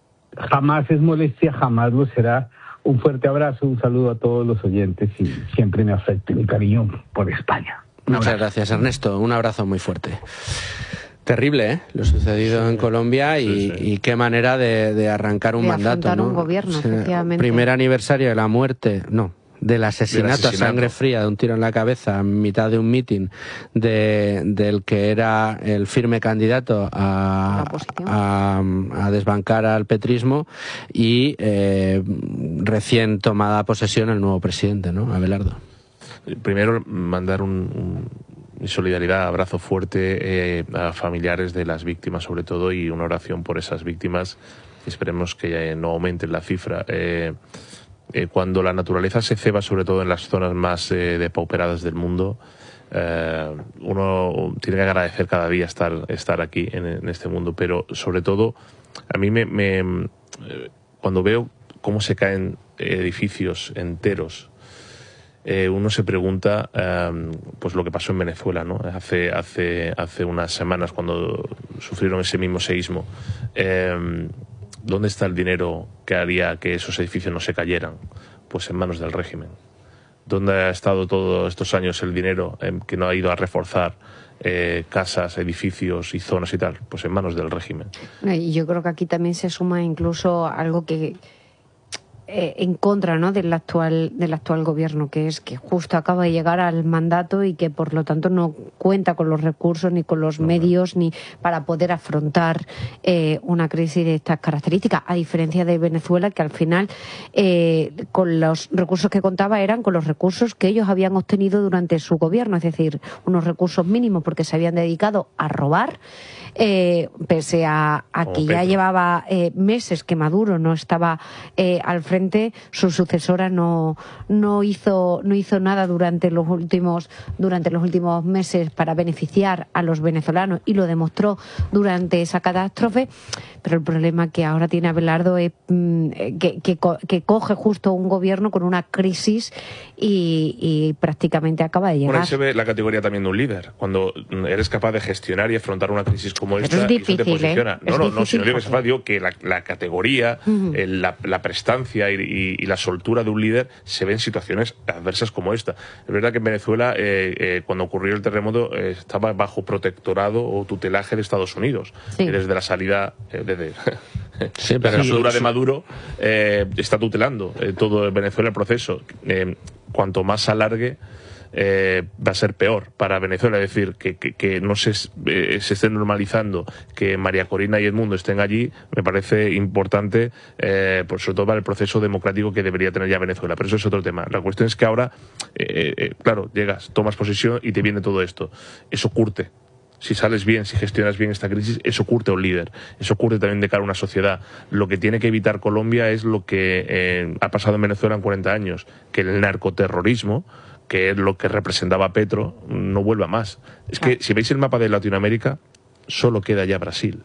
Jamás es molestia, jamás lo será. Un fuerte abrazo, un saludo a todos los oyentes y siempre me afecta mi cariño por España. Muchas gracias, Ernesto. Un abrazo muy fuerte. Terrible, ¿eh? Lo sucedido sí, en Colombia y, sí, sí. y qué manera de, de arrancar un de mandato, ¿no? un gobierno, o sea, efectivamente. Primer aniversario de la muerte, no, del asesinato, del asesinato a sangre fría, de un tiro en la cabeza en mitad de un mitin de, del que era el firme candidato a, a, a desbancar al petrismo y eh, recién tomada posesión el nuevo presidente, ¿no? Abelardo. Primero, mandar un... un... mi solidaridad, abrazo fuerte eh, a familiares de las víctimas sobre todo y una oración por esas víctimas. Esperemos que eh, no aumenten la cifra. Eh, eh, cuando la naturaleza se ceba, sobre todo en las zonas más eh, depauperadas del mundo, eh, uno tiene que agradecer cada día estar, estar aquí en, en este mundo. Pero sobre todo, a mí me, me eh, cuando veo cómo se caen edificios enteros, Eh, uno se pregunta eh, pues lo que pasó en Venezuela, ¿no? Hace, hace, hace unas semanas cuando sufrieron ese mismo seísmo. Eh, ¿Dónde está el dinero que haría que esos edificios no se cayeran? Pues en manos del régimen. ¿Dónde ha estado todos estos años el dinero eh, que no ha ido a reforzar eh, casas, edificios y zonas y tal? Pues en manos del régimen. Y yo creo que aquí también se suma incluso algo que Eh, en contra, ¿no?, del actual del actual gobierno, que es que justo acaba de llegar al mandato y que por lo tanto no cuenta con los recursos ni con los medios ni para poder afrontar eh, una crisis de estas características, a diferencia de Venezuela, que al final eh, con los recursos que contaba eran con los recursos que ellos habían obtenido durante su gobierno, es decir, unos recursos mínimos porque se habían dedicado a robar, eh, pese a, a que ya llevaba eh, meses que Maduro no estaba eh, al frente. Su sucesora no no hizo no hizo nada durante los últimos durante los últimos meses para beneficiar a los venezolanos y lo demostró durante esa catástrofe. Pero el problema que ahora tiene Abelardo es mmm, que, que, que coge justo un gobierno con una crisis y, y prácticamente acaba de llegar. Bueno, ahí se ve la categoría también de un líder. Cuando eres capaz de gestionar y afrontar una crisis como esta, es difícil, y eso te posiciona. ¿eh? No, es no, no, sino porque... que se digo que la, la categoría, uh-huh. el, la, la prestancia y, y, y la soltura de un líder se ve en situaciones adversas como esta. Es verdad que en Venezuela, eh, eh, cuando ocurrió el terremoto, eh, estaba bajo protectorado o tutelaje de Estados Unidos. Sí. Desde la salida, eh, desde sí, pero la soltura de Maduro, eh, está tutelando eh, todo Venezuela el proceso. Eh, cuanto más se alargue, Eh, va a ser peor para Venezuela. Es decir, que, que, que no se, eh, se esté normalizando que María Corina y Edmundo estén allí, me parece importante, eh, por sobre todo para el proceso democrático que debería tener ya Venezuela. Pero eso es otro tema. La cuestión es que ahora, eh, eh, claro, llegas, tomas posesión y te viene todo esto. Eso curte. Si sales bien, si gestionas bien esta crisis, eso curte a un líder, eso curte también de cara a una sociedad. Lo que tiene que evitar Colombia es lo que eh, ha pasado en Venezuela en cuarenta años, que el narcoterrorismo, que es lo que representaba Petro, no vuelva más. Es que si veis el mapa de Latinoamérica, solo queda ya Brasil.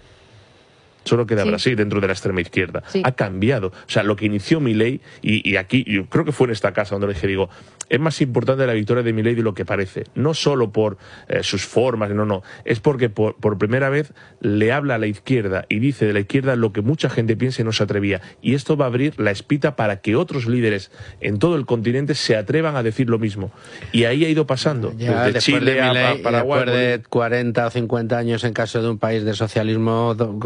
Solo queda sí. Brasil dentro de la extrema izquierda. Sí. Ha cambiado. O sea, lo que inició Milei, y, y aquí, yo creo que fue en esta casa donde le dije, digo, es más importante la victoria de Milei de lo que parece. No solo por eh, sus formas, no, no. Es porque por, por primera vez le habla a la izquierda y dice de la izquierda lo que mucha gente piensa y no se atrevía. Y esto va a abrir la espita para que otros líderes en todo el continente se atrevan a decir lo mismo. Y ahí ha ido pasando. Ya, desde Chile de Milei, a Paraguay. Después de cuarenta o cincuenta años en caso de un país de socialismo con un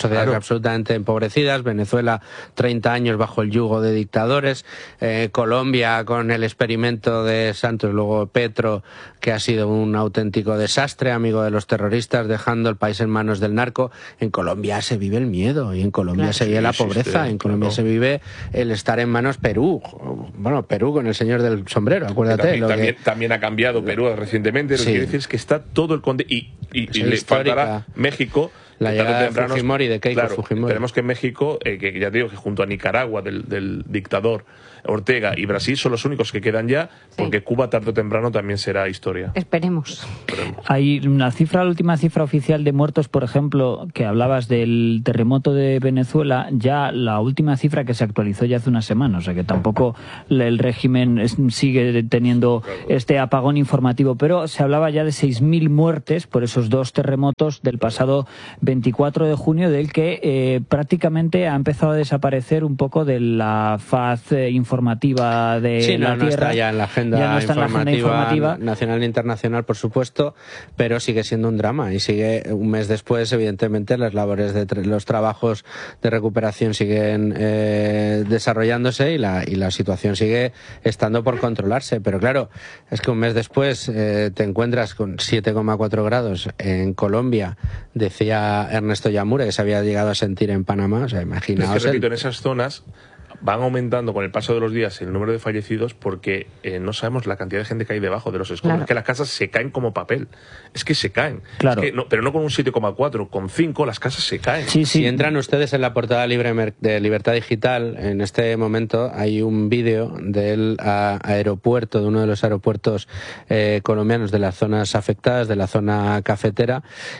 sociedades Claro. absolutamente empobrecidas. Venezuela, treinta años bajo el yugo de dictadores. Eh, Colombia con el experimento de Santos, luego Petro, que ha sido un auténtico desastre, amigo de los terroristas, dejando el país en manos del narco. En Colombia se vive el miedo y en Colombia Claro. se vive Sí, la sí, pobreza. sí, en Colombia claro. se vive el estar en manos Perú. Bueno, Perú con el señor del sombrero, acuérdate. También, lo que- también, también ha cambiado Perú recientemente. Lo Sí. que quiere decir es que está todo el conde y, y, Pues y es le histórica. faltará México. La que tarde o llegada de temprano- Fujimori, de Keiko claro, Fujimori. Esperemos que México, eh, que ya te digo que junto a Nicaragua del, del dictador Ortega y Brasil son los únicos que quedan ya, porque Cuba tarde o temprano también será historia. Esperemos. Hay una cifra, la última cifra oficial de muertos, por ejemplo, que hablabas del terremoto de Venezuela, ya la última cifra que se actualizó ya hace una semana, o sea que tampoco el régimen es- sigue teniendo este apagón informativo, pero se hablaba ya de seis mil muertes por esos dos terremotos del pasado veinticuatro de junio, del que eh, prácticamente ha empezado a desaparecer un poco de la faz eh, informativa de Sí, no, la no Tierra. está ya en la agenda, Ya no está en la agenda informativa, informativa. nacional e internacional, por supuesto, pero sigue siendo un drama y sigue un mes después, evidentemente, las labores de tra- los trabajos de recuperación siguen eh, desarrollándose y la, y la situación sigue estando por controlarse. Pero claro, es que un mes después eh, te encuentras con siete coma cuatro grados en Colombia, decía Ernesto Yamure, que se había llegado a sentir en Panamá, o sea, Es imaginaos. que, el- repito, en esas zonas van aumentando con el paso de los días el número de fallecidos porque eh, no sabemos la cantidad de gente que hay debajo de los escombros. Claro. Es que las casas se caen como papel. Es que se caen. Claro. Es que no- pero no con un siete coma cuatro, con cinco las casas se caen. Si entran ustedes en la portada libre mer- de Libertad Digital, en este momento hay un vídeo del a- aeropuerto, de uno de los aeropuertos eh, colombianos de las zonas afectadas, de la zona cafetera,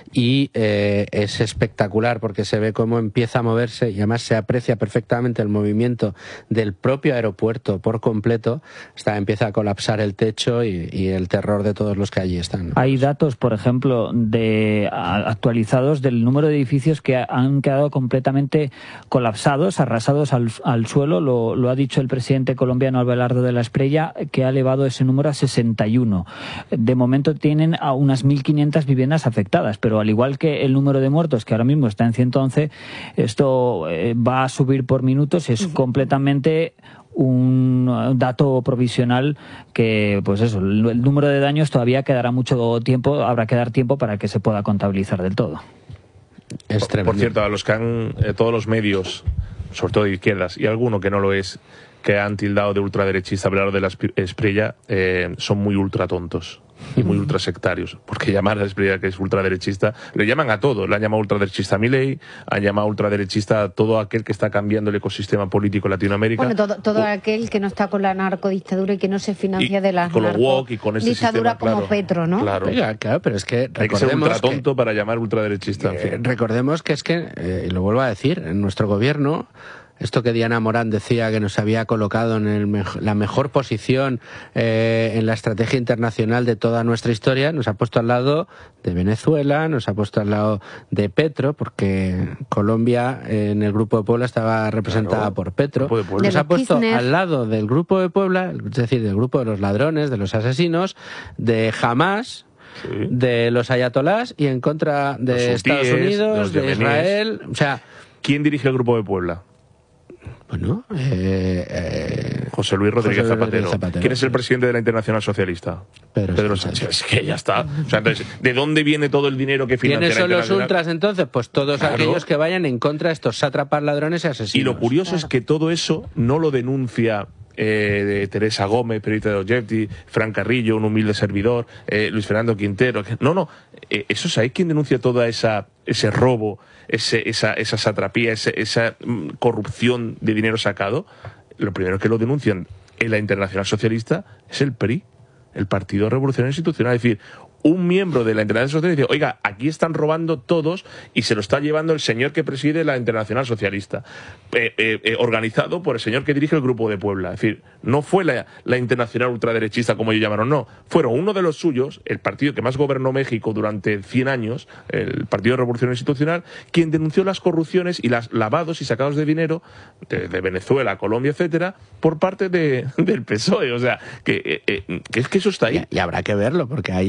y eh, es espectacular porque se ve cómo empieza a moverse y además se aprecia perfectamente el movimiento del propio aeropuerto por completo. Está, empieza a colapsar el techo y, y el terror de todos los que allí están. Hay datos, por ejemplo, de a- actualizados del número de edificios que han quedado completamente colapsados, arrasados al, al suelo. Lo, lo ha dicho el presidente colombiano Abelardo de la Espriella, que ha elevado ese número a sesenta y uno. De momento tienen a unas mil quinientas viviendas afectadas, pero al igual que el número de muertos, que ahora mismo está en ciento once, esto eh, va a subir por minutos. Es completamente un dato provisional que, pues eso, el, el número de daños todavía quedará mucho tiempo, habrá que dar tiempo para que se pueda contabilizar del todo. Es por, por cierto, a los que han, eh, todos los medios, sobre todo de izquierdas, y alguno que no lo es, que han tildado de ultraderechista, hablar de la Espriella, eh, son muy ultratontos y muy ultrasectarios, porque llamar a la Espriella que es ultraderechista, le llaman a todo, le han llamado ultraderechista a Milei, han llamado ultraderechista a todo aquel que está cambiando el ecosistema político en Latinoamérica. Bueno, todo, todo aquel que no está con la narcodictadura y que no se financia Y- de la y con lo woke y con este dictadura sistema, como claro. Petro, ¿no? Claro. Oiga, claro, pero es que Hay que ser recordemos que- ultratonto para llamar ultraderechista. en Eh, fin. recordemos que es que, eh, y lo vuelvo a decir, en nuestro gobierno, esto que Diana Morán decía que nos había colocado en el mej- la mejor posición eh, en la estrategia internacional de toda nuestra historia, nos ha puesto al lado de Venezuela, nos ha puesto al lado de Petro, porque Colombia eh, en el Grupo de Puebla estaba representada Claro, por Petro, Grupo de Puebla. nos De ha los puesto Kirchner. al lado del Grupo de Puebla, es decir, del grupo de los ladrones, de los asesinos, de Hamas, de los ayatolás y en contra de Los Estados hutíes, Unidos, los de yemeníes. Israel. O sea, ¿Quién dirige el Grupo de Puebla? bueno, eh, eh, José Luis Rodríguez, José Luis Zapatero. Rodríguez Zapatero, ¿Quién es el sí. presidente de la Internacional Socialista? Pedro Sánchez. Es que ya está. O sea, entonces, ¿de dónde viene todo el dinero que financia ¿quiénes la son los Internacional? ultras entonces? Pues todos Claro. aquellos que vayan en contra de estos sátrapas, ladrones y asesinos. Y lo curioso es que todo eso no lo denuncia eh, de Teresa Gómez, periodista de Objective, Fran Carrillo, un humilde servidor, eh, Luis Fernando Quintero. que- No, no. Eh, eso es ahí quien denuncia toda esa ese robo, ese, esa, esa satrapía, ese, esa mm, corrupción de dinero sacado. Lo primero que lo denuncian en la Internacional Socialista es el P R I, el Partido Revolucionario Institucional. Es decir, un miembro de la Internacional Socialista dice, oiga, aquí están robando todos y se lo está llevando el señor que preside la Internacional Socialista, eh, eh, eh, organizado por el señor que dirige el Grupo de Puebla. Es decir, no fue la, la Internacional Ultraderechista como ellos llamaron, no. Fueron uno de los suyos, el partido que más gobernó México durante cien años, el Partido Revolucionario Institucional, quien denunció las corrupciones y los lavados y sacados de dinero de, de Venezuela, Colombia, etcétera, por parte de, del P S O E. O sea, que, eh, eh, que es que eso está ahí. Y, y habrá que verlo, porque ahí están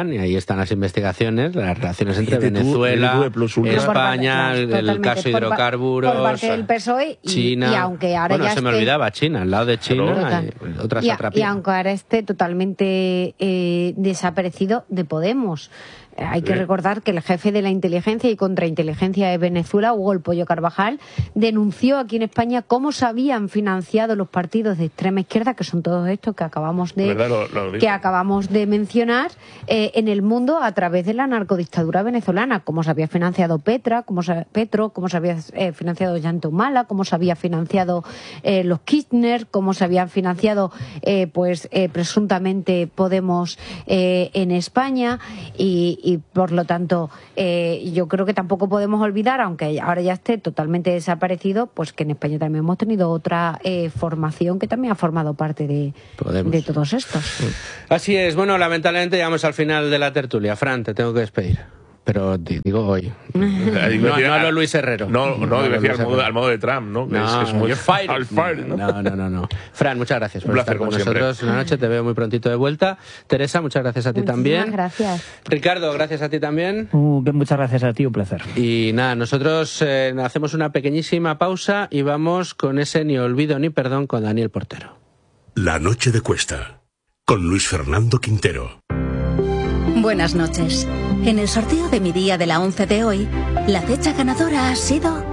investigan, y ahí están las investigaciones, las relaciones entre Fíjate tú, Venezuela, B B V plus ultra. España, Por parte- el totalmente, caso por pa- hidrocarburos, por parte del P S O E y, China. y aunque ahora bueno, ya se me esté- olvidaba China, al lado de China Total. hay otras y, a- atrapidas. y aunque ahora esté totalmente eh, desaparecido de Podemos. Eh, Hay que Sí. recordar que el jefe de la inteligencia y contrainteligencia de Venezuela, Hugo El Pollo Carvajal, denunció aquí en España cómo se habían financiado los partidos de extrema izquierda, que son todos estos que acabamos de ¿Verdad? Lo- lo dijo. que acabamos de mencionar, eh, en el mundo a través de la narcodictadura venezolana, cómo se había financiado Petra, cómo se, Petro, cómo se había eh, financiado Ollanta Humala, cómo se había financiado eh, los Kirchner, cómo se habían financiado eh, pues eh, presuntamente Podemos eh, en España y, y por lo tanto eh, yo creo que tampoco podemos olvidar, aunque ahora ya esté totalmente desaparecido, pues que en España también hemos tenido otra eh, formación que también ha formado parte de, Podemos. de todos estos. Así es, bueno, lamentablemente llegamos al final de la tertulia. Fran, te tengo que despedir. Pero di- digo hoy. No, no a lo Luis Herrero. No, no, a lo debe decir Luis al modo, Herrero. al modo de Trump, ¿no? Que No, es, que es muy you're fired. al fire, ¿no? No, no, no, no. Fran, muchas gracias por Un placer, estar con como siempre. nosotros una noche. Te veo muy prontito de vuelta. Teresa, muchas gracias a ti Muchísimas también. gracias. Ricardo, gracias a ti también. Uh, que muchas gracias a ti, un placer. Y nada, nosotros eh, hacemos una pequeñísima pausa y vamos con ese Ni olvido ni perdón con Daniel Portero. La noche de Cuesta, con Luis Fernando Quintero. Buenas noches. En el sorteo de mi día de la once de hoy, la fecha ganadora ha sido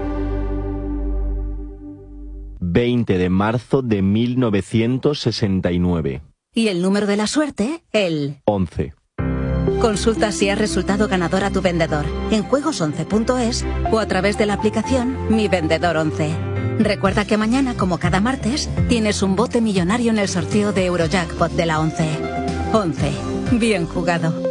veinte de marzo de mil novecientos sesenta y nueve. y el número de la suerte, el once. Consulta si has resultado ganador a tu vendedor en juegos once punto es o a través de la aplicación Mi Vendedor once. Recuerda que mañana, como cada martes, tienes un bote millonario en el sorteo de Eurojackpot de la once. once. Bien jugado.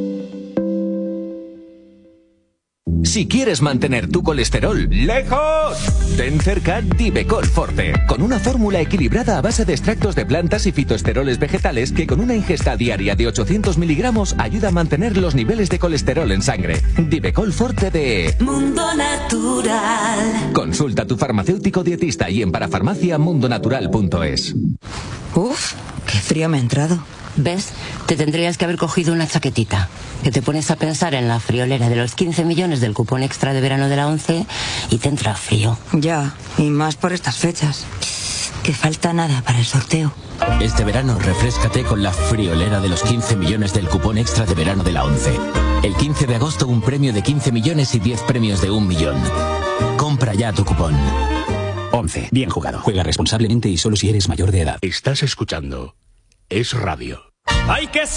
Si quieres mantener tu colesterol lejos, ten cerca Divecol Forte, con una fórmula equilibrada a base de extractos de plantas y fitoesteroles vegetales que con una ingesta diaria de ochocientos miligramos ayuda a mantener los niveles de colesterol en sangre. Divecol Forte de Mundo Natural. Consulta a tu farmacéutico dietista y en parafarmacia mundonatural punto es. Uf, qué frío me ha entrado. ¿Ves? Te tendrías que haber cogido una chaquetita. Que te pones a pensar en la friolera de los quince millones del cupón extra de verano de la once y te entra frío. Ya, y más por estas fechas. Que falta nada para el sorteo. Este verano refréscate con la friolera de los quince millones del cupón extra de verano de la once. El quince de agosto un premio de quince millones y diez premios de un millón. Compra ya tu cupón. once. Bien jugado. Juega responsablemente y solo si eres mayor de edad. Estás escuchando Es Radio. ¡Hay que